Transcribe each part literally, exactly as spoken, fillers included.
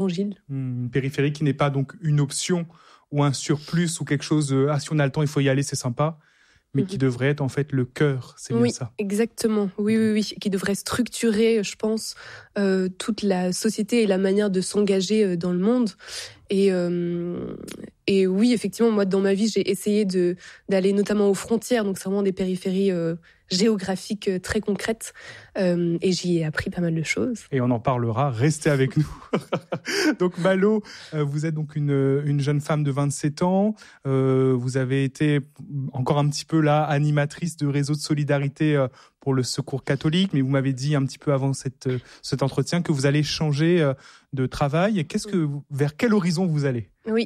l'évangile. Une périphérie qui n'est pas donc une option ou un surplus ou quelque chose, euh, ah si on a le temps, il faut y aller, c'est sympa, mais mmh. qui devrait être en fait le cœur, c'est oui, bien ça. Exactement, oui, oui, oui, qui devrait structurer, je pense, euh, toute la société et la manière de s'engager dans le monde. Et, euh, et oui, effectivement, moi, dans ma vie, j'ai essayé de, d'aller notamment aux frontières, donc c'est vraiment des périphéries euh, géographiques euh, très concrètes, euh, et j'y ai appris pas mal de choses. Et on en parlera, restez avec nous. Donc Malo, euh, vous êtes donc une, une jeune femme de vingt-sept ans, euh, vous avez été encore un petit peu là, animatrice de réseau de solidarité euh, pour le Secours catholique, mais vous m'avez dit un petit peu avant cette, euh, cet entretien que vous allez changer euh, de travail. Qu'est-ce que, vers quel horizon vous allez ? Oui,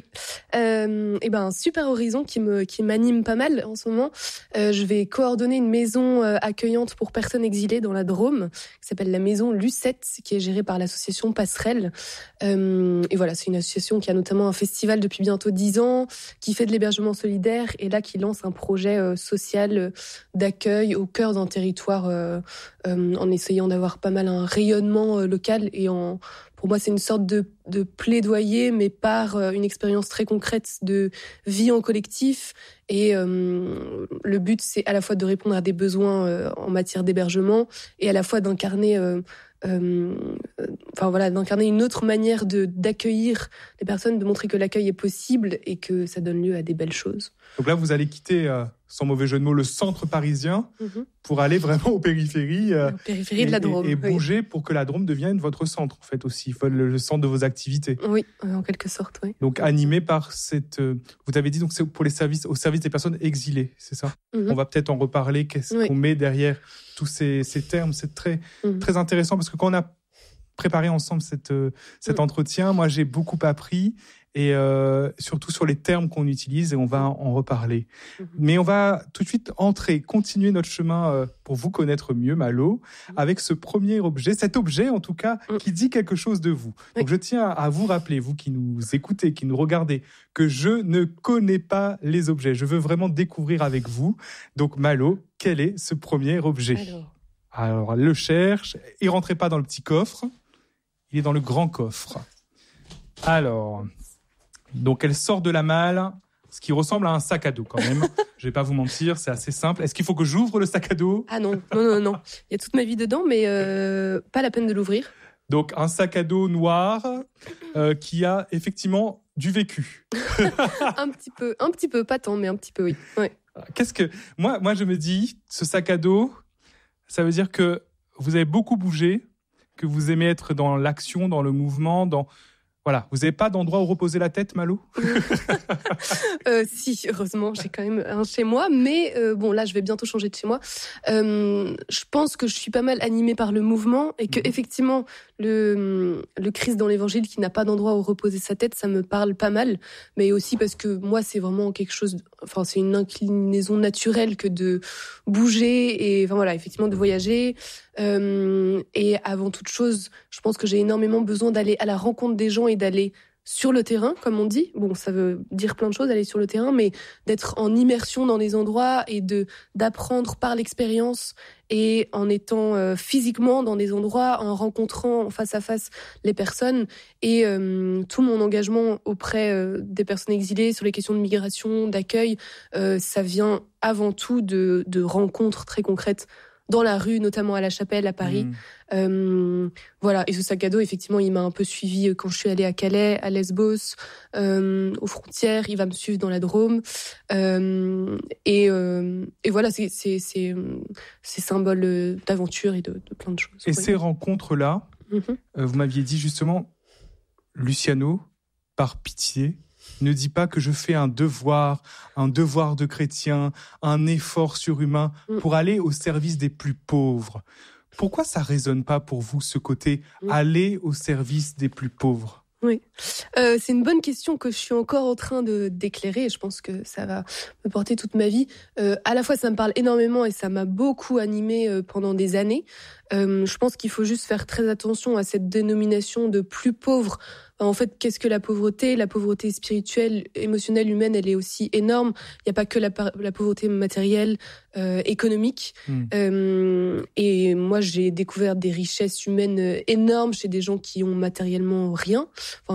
euh, et ben un super horizon qui me qui m'anime pas mal en ce moment. Euh, je vais coordonner une maison euh, accueillante pour personnes exilées dans la Drôme, qui s'appelle la maison Lucette, qui est gérée par l'association Passerelle. Euh, et voilà, c'est une association qui a notamment un festival depuis bientôt dix ans, qui fait de l'hébergement solidaire et là qui lance un projet euh, social euh, d'accueil au cœur d'un territoire, euh, euh, en essayant d'avoir pas mal un rayonnement euh, local et en Pour moi, c'est une sorte de, de plaidoyer, mais par euh, une expérience très concrète de vie en collectif. Et euh, le but, c'est à la fois de répondre à des besoins euh, en matière d'hébergement et à la fois d'incarner, euh, euh, enfin voilà, d'incarner une autre manière de d'accueillir les personnes, de montrer que l'accueil est possible et que ça donne lieu à des belles choses. Donc là, vous allez quitter, euh, sans mauvais jeu de mots, le centre parisien mmh. pour aller vraiment aux périphéries, euh, aux périphéries et, de la Drôme, et, et oui. bouger pour que la Drôme devienne votre centre, en fait, aussi, le, le centre de vos activités. Oui, en quelque sorte, oui. Donc animé par cette... Euh, vous avez dit donc c'est pour les services, au service des personnes exilées, c'est ça ? mmh. On va peut-être en reparler, qu'est-ce oui. qu'on met derrière tous ces, ces termes. C'est très, mmh. très intéressant parce que quand on a préparé ensemble cette, euh, cet mmh. entretien, moi j'ai beaucoup appris. Et euh, surtout sur les termes qu'on utilise, et on va en reparler. Mmh. Mais on va tout de suite entrer, continuer notre chemin euh, pour vous connaître mieux, Malo, mmh. avec ce premier objet, cet objet en tout cas, mmh. qui dit quelque chose de vous. Oui. Donc je tiens à vous rappeler, vous qui nous écoutez, qui nous regardez, que je ne connais pas les objets. Je veux vraiment découvrir avec vous. Donc Malo, quel est ce premier objet ? Alors, Alors elle le cherche, il ne rentrait pas dans le petit coffre, il est dans le grand coffre. Alors... Donc, elle sort de la malle, ce qui ressemble à un sac à dos quand même. Je ne vais pas vous mentir, c'est assez simple. Est-ce qu'il faut que j'ouvre le sac à dos ? Ah non, non, non, non. Il y a toute ma vie dedans, mais euh, pas la peine de l'ouvrir. Donc, un sac à dos noir euh, qui a effectivement du vécu. un petit peu, un petit peu, pas tant, mais un petit peu, oui. Ouais. Qu'est-ce que... Moi, moi, je me dis, ce sac à dos, ça veut dire que vous avez beaucoup bougé, que vous aimez être dans l'action, dans le mouvement, dans... Voilà, vous n'avez pas d'endroit où reposer la tête, Malo ? euh, Si, heureusement, j'ai quand même un chez moi. Mais euh, bon, là, je vais bientôt changer de chez moi. Euh, je pense que je suis pas mal animée par le mouvement et que, mmh. effectivement, le, le Christ dans l'Évangile qui n'a pas d'endroit où reposer sa tête, ça me parle pas mal. Mais aussi parce que moi, c'est vraiment quelque chose... Enfin, c'est une inclinaison naturelle que de bouger et, enfin voilà, effectivement, de voyager. Euh, et avant toute chose, je pense que j'ai énormément besoin d'aller à la rencontre des gens et d'aller sur le terrain, comme on dit. Bon, ça veut dire plein de choses, aller sur le terrain, mais d'être en immersion dans des endroits et de d'apprendre par l'expérience et en étant euh, physiquement dans des endroits, en rencontrant face à face les personnes. Et euh, tout mon engagement auprès euh, des personnes exilées sur les questions de migration, d'accueil, euh, ça vient avant tout de, de rencontres très concrètes dans la rue, notamment à la Chapelle, à Paris. Mmh. Euh, voilà. Et ce sac à dos, effectivement, il m'a un peu suivi quand je suis allée à Calais, à Lesbos, euh, aux frontières. Il va me suivre dans la Drôme. Euh, et, euh, et voilà, c'est, c'est, c'est, c'est symbole d'aventure et de, de plein de choses. Et oui. Ces rencontres-là, mmh. euh, vous m'aviez dit justement, Luciano, par pitié, ne dis pas que je fais un devoir, un devoir de chrétien, un effort surhumain pour aller au service des plus pauvres. Pourquoi ça résonne pas pour vous, ce côté aller au service des plus pauvres ? Oui, euh, c'est une bonne question que je suis encore en train de d'éclairer et je pense que ça va me porter toute ma vie. Euh, à la fois, ça me parle énormément et ça m'a beaucoup animée euh, pendant des années. Euh, je pense qu'il faut juste faire très attention à cette dénomination de plus pauvre En fait, qu'est-ce que la pauvreté ? La pauvreté spirituelle, émotionnelle, humaine, elle est aussi énorme. Il n'y a pas que la, la pauvreté matérielle, euh, économique. Mmh. Euh, et moi, j'ai découvert des richesses humaines énormes chez des gens qui ont matériellement rien. Enfin,